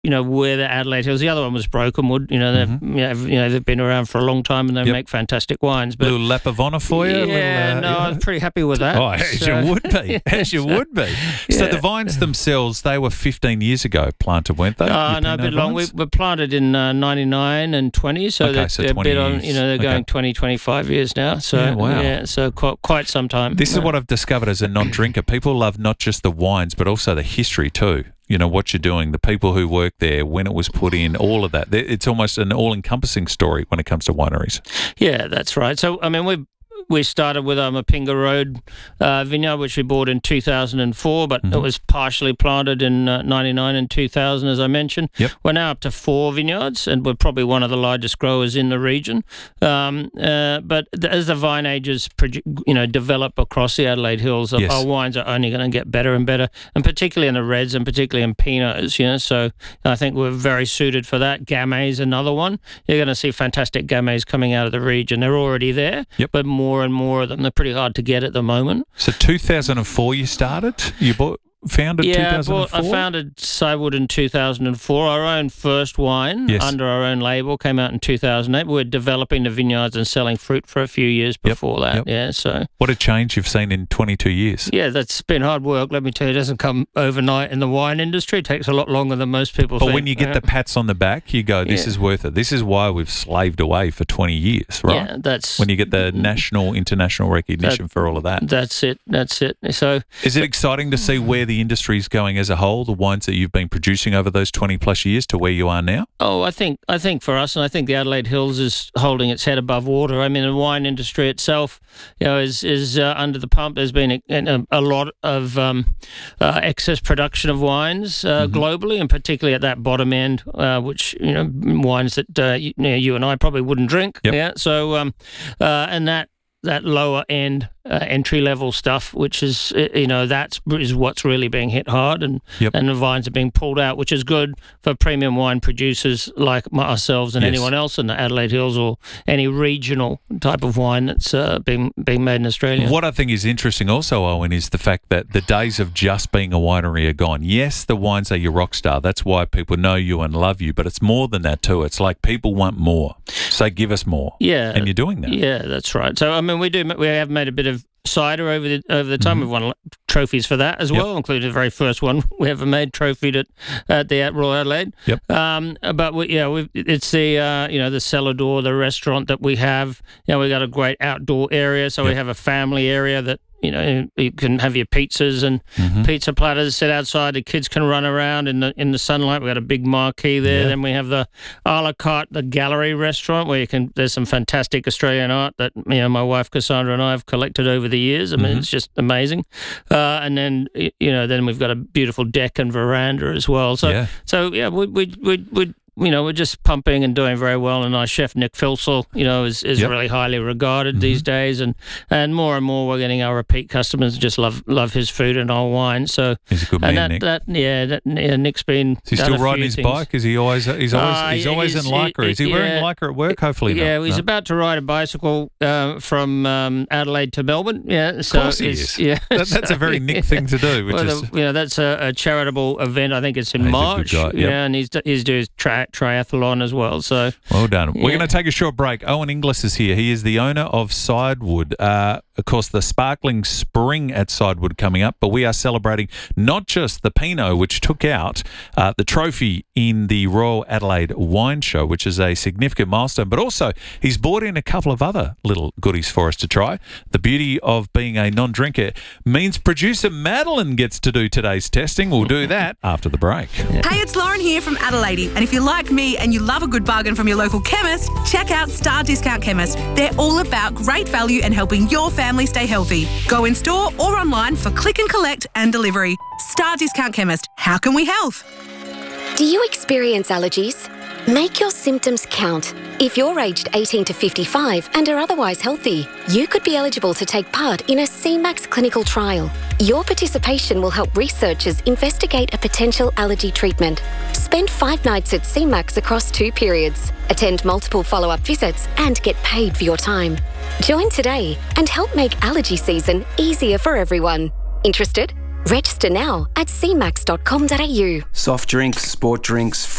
where the Adelaide Hills. The other one was Brokenwood. They've been around for a long time and they make fantastic wines. But a little lap of honour for you. I was pretty happy with that. Oh, as you would be. As you would be. So the vines themselves, they were 15 years ago planted, weren't they? No, a bit long. We were planted in 99 and 20, so they're 20 a bit on. years. They're going 20, 25 years now. So so quite some time. This is what I've discovered as a non-drinker. People love not just the wines, but also the history too. What you're doing, the people who work there, when it was put in, all of that. It's almost an all-encompassing story when it comes to wineries. Yeah, that's right. So, I mean, we started with Mapinga Road vineyard, which we bought in 2004, but it was partially planted in 99 and 2000, as I mentioned. Yep. We're now up to 4 vineyards, and we're probably one of the largest growers in the region. But as the vine ages, develop across the Adelaide Hills, our wines are only going to get better and better, and particularly in the reds and particularly in Pinots. So I think we're very suited for that. Gamay is another one. You're going to see fantastic Gamays coming out of the region. They're already there, but more and more of them. They're pretty hard to get at the moment. So 2004 you started? You founded 2004? I founded Sidewood in 2004. Our own first wine under our own label came out in 2008. We were developing the vineyards and selling fruit for a few years before that. Yeah, so what a change you've seen in 22 years. Yeah, that's been hard work. Let me tell you, it doesn't come overnight in the wine industry. It takes a lot longer than most people think. But when you get the pats on the back, you go, this is worth it. This is why we've slaved away for 20 years, right? Yeah, that's when you get the national, international recognition for all of that. That's it. So is it exciting to see where the industry is going as a whole, the wines that you've been producing over those 20 plus years to where you are now? Oh, I think for us, and I think the Adelaide Hills is holding its head above water. I mean, the wine industry itself, is under the pump. There's been a lot of excess production of wines globally, and particularly at that bottom end, which wines that you and I probably wouldn't drink. Yep. Yeah. So and that lower end entry level stuff, which is that is what's really being hit hard, and the vines are being pulled out, which is good for premium wine producers like ourselves and anyone else in the Adelaide Hills or any regional type of wine that's being made in Australia. What I think is interesting also, Owen, is the fact that the days of just being a winery are gone. Yes, the wines are your rock star. That's why people know you and love you, but it's more than that too. It's like people want more. So give us more. Yeah. And you're doing that. Yeah, that's right. So, I mean, we have made a bit of cider over the time. We've won trophies for that as well, including the very first one we ever made, trophied at the Royal Adelaide. But it's the cellar door, the restaurant that we have. We got a great outdoor area, so we have a family area that you can have your pizzas and pizza platters sit outside. The kids can run around in the sunlight. We've got a big marquee there. Then we have the a la carte, the gallery restaurant where there's some fantastic Australian art that my wife Cassandra and I have collected over the years. I mean, it's just amazing. And then then we've got a beautiful deck and veranda as well. So we're just pumping and doing very well, and our chef Nick Filsell, is really highly regarded these days, and more we're getting our repeat customers just love his food and our wine. So he's a good man, Nick. Nick's been. Is he still riding his bike? Is he always? He's always in Lycra. Is he wearing Lycra at work? Hopefully not. Yeah, he's about to ride a bicycle from Adelaide to Melbourne. Yeah, so of course he is. Yeah, that's a very Nick thing to do. That's a charitable event. I think it's in March. A good guy. Yeah, and he's doing triathlon as well. So well done. We're going to take a short break. Owen Inglis is here. He is the owner of Sidewood. Of course, the sparkling spring at Sidewood coming up, but we are celebrating not just the Pinot, which took out the trophy in the Royal Adelaide Wine Show, which is a significant milestone, but also he's brought in a couple of other little goodies for us to try. The beauty of being a non-drinker means producer Madeline gets to do today's testing. We'll do that after the break. Hey, it's Lauren here from Adelaide, and if you're like me and you love a good bargain from your local chemist, check out Star Discount Chemist. They're all about great value and helping your family stay healthy. Go in store or online for click and collect and delivery. Star Discount Chemist. How can we help? Do you experience allergies? Make your symptoms count. If you're aged 18 to 55 and are otherwise healthy, you could be eligible to take part in a CMAX clinical trial. Your participation will help researchers investigate a potential allergy treatment. Spend 5 nights at CMAX across 2 periods. Attend multiple follow-up visits and get paid for your time. Join today and help make allergy season easier for everyone. Interested? Register now at cmax.com.au. Soft drinks, sport drinks,